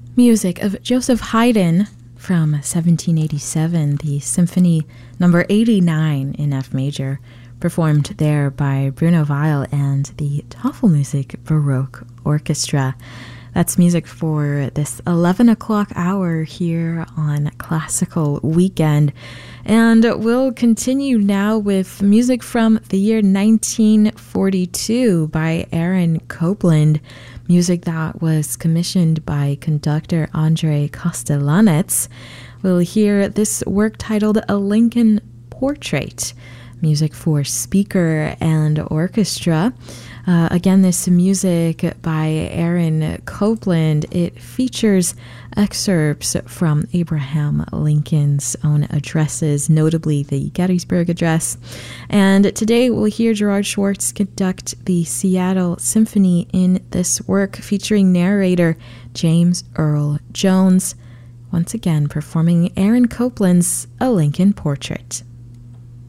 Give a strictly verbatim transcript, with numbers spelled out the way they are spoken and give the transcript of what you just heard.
Music of Joseph Haydn from seventeen eighty-seven, the Symphony number eighty-nine in F major, performed there by Bruno Weil and the Tafelmusik Baroque Orchestra. That's music for this eleven o'clock hour here on Classical Weekend. And we'll continue now with music from the year nineteen forty-two by Aaron Copland, music that was commissioned by conductor Andrei Kostelanetz. We'll hear this work titled A Lincoln Portrait, music for speaker and orchestra. Uh, again, this music by Aaron Copland. It features excerpts from Abraham Lincoln's own addresses, notably the Gettysburg Address. And today we'll hear Gerard Schwartz conduct the Seattle Symphony in this work, featuring narrator James Earl Jones, once again performing Aaron Copland's A Lincoln Portrait.